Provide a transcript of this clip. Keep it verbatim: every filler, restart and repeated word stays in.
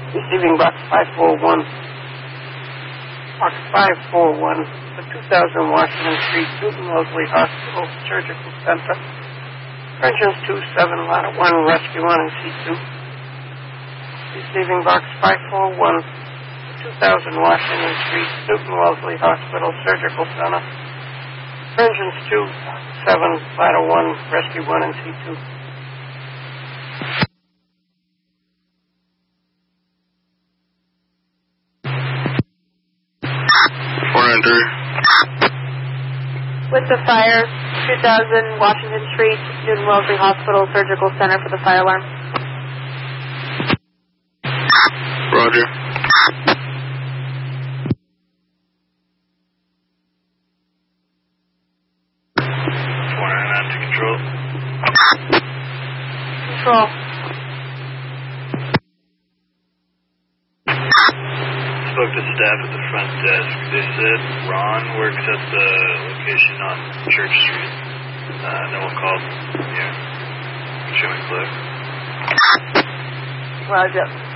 Receiving box five four one. Box five four one for two thousand Washington Street, Newton Wellesley Hospital, Surgical Center. Entrance two seven, ladder one, rescue one, and C two. Receiving box five four one for two thousand Washington Street, Newton Wellesley Hospital, Surgical Center. Entrance two seven, ladder one, rescue one, and C two. With the fire, two thousand Washington Street, Newton Wellesley Hospital, Surgical Center for the fire alarm. Roger. four ninety-nine to control. Control. Spoke to staff at the front desk. They said Ron works at the location on Church Street. Uh, no one called. Yeah. Show me clear. Roger.